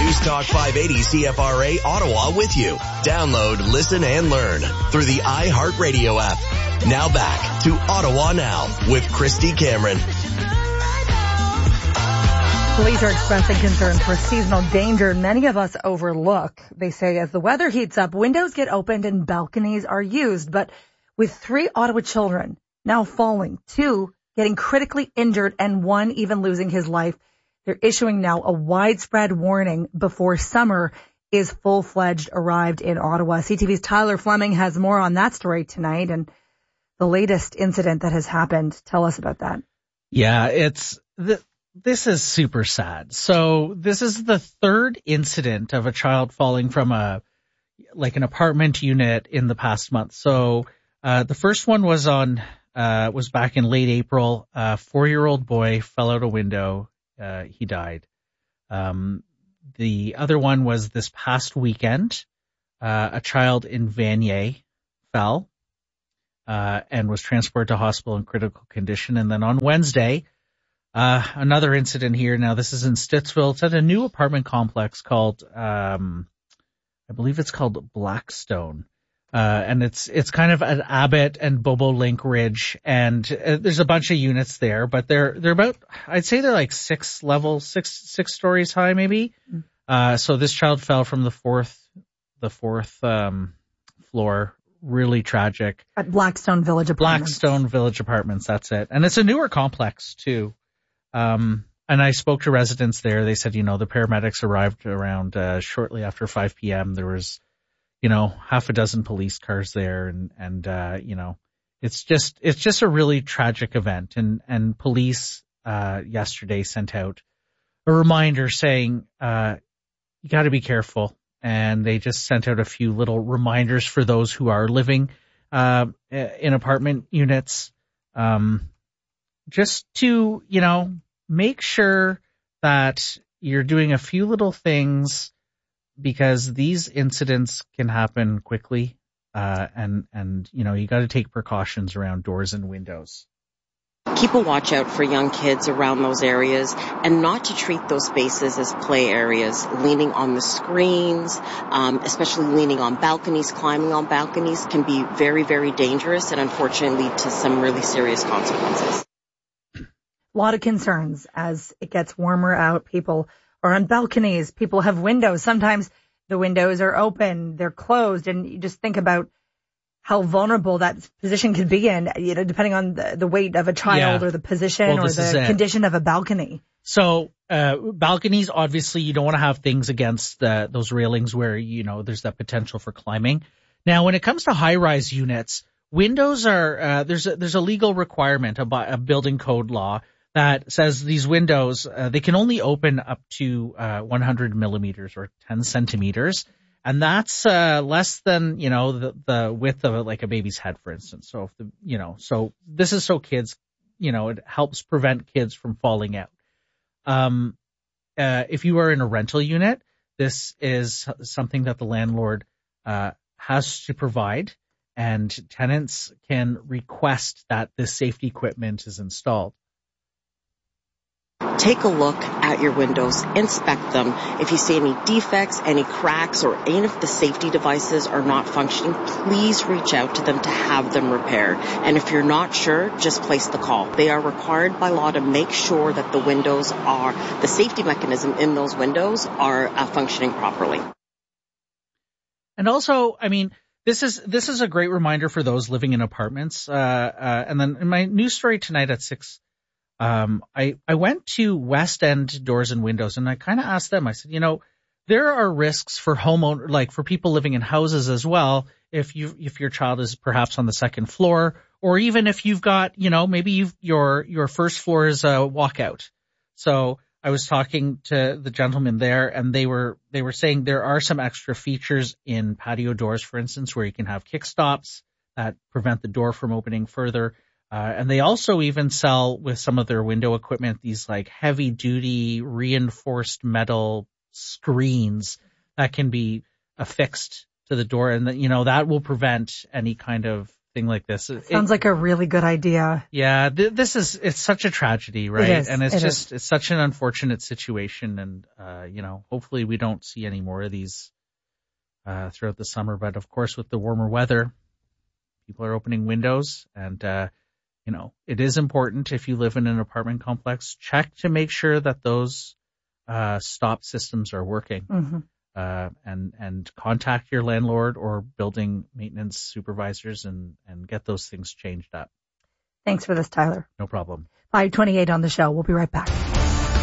News Talk 580 CFRA Ottawa with you. Download, listen, and learn through the iHeartRadio app. Now back to Ottawa Now with Christy Cameron. Police are expressing concern for seasonal danger many of us overlook. They say as the weather heats up, windows get opened and balconies are used. But with 3 Ottawa children now falling, 2 getting critically injured, and 1 even losing his life, they're issuing now a widespread warning before summer is full-fledged arrived in Ottawa. CTV's Tyler Fleming has more on that story tonight and the latest incident that has happened. Tell us about that. Yeah, this is super sad. So this is the 3rd incident of a child falling from an apartment unit in the past month. So the first one was back in late April. A 4-year-old boy fell out a window. He died. The other one was this past weekend. A child in Vanier fell and was transported to hospital in critical condition. And then on Wednesday, another incident here. Now this is in Stittsville. It's at a new apartment complex called, I believe it's called Blackstone. And it's kind of at Abbott and Bobolink Ridge, and there's a bunch of units there, but they're about, I'd say they're like 6 stories high maybe. So this child fell from the fourth floor. Really tragic. At Blackstone Village Apartments. Blackstone Village Apartments, that's it. And it's a newer complex too. And I spoke to residents there. They said, the paramedics arrived around shortly after 5 p.m. There was, half a dozen police cars there, and it's just a really tragic event. And police yesterday sent out a reminder saying you got to be careful. And they just sent out a few little reminders for those who are living in apartment units, just to, make sure that you're doing a few little things, because these incidents can happen quickly, and you got to take precautions around doors and windows. Keep a watch out for young kids around those areas, and not to treat those spaces as play areas. Leaning on the screens, especially leaning on balconies, climbing on balconies, can be very, very dangerous and unfortunately lead to some really serious consequences. A lot of concerns as it gets warmer out. People are on balconies. People have windows. Sometimes the windows are open, they're closed, and you just think about how vulnerable that position could be in, depending on the weight of a child or the position or the condition of a balcony. So, balconies, obviously, you don't want to have things against those railings where, there's that potential for climbing. Now, when it comes to high-rise units, windows are, there's a legal requirement, a building code law that says these windows, they can only open up to 100 millimeters or 10 centimeters. And that's less than, the width of a baby's head, for instance. So so this is so kids, it helps prevent kids from falling out. If you are in a rental unit, this is something that the landlord has to provide, and tenants can request that this safety equipment is installed. Take a look at your windows, inspect them. If you see any defects, any cracks, or any of the safety devices are not functioning, please reach out to them to have them repaired. And if you're not sure, just place the call. They are required by law to make sure that the safety mechanism in those windows are functioning properly. And also, this is a great reminder for those living in apartments. And then in my news story tonight at 6, I went to West End Doors and Windows, and I kind of asked them, I said, there are risks for for people living in houses as well. If your child is perhaps on the second floor, or even if you've got, maybe your first floor is a walkout. So I was talking to the gentleman there, and they were saying there are some extra features in patio doors, for instance, where you can have kick stops that prevent the door from opening further. And they also even sell, with some of their window equipment, these heavy duty reinforced metal screens that can be affixed to the door. And that will prevent any kind of thing like this. Sounds like a really good idea. Yeah, it's such a tragedy, right? It is, And it's such an unfortunate situation. And, hopefully we don't see any more of these throughout the summer. But of course, with the warmer weather, people are opening windows and, it is important if you live in an apartment complex, check to make sure that those stop systems are working. And contact your landlord or building maintenance supervisors and get those things changed up. Thanks for this, Tyler. No problem. 5:28 on the show. We'll be right back.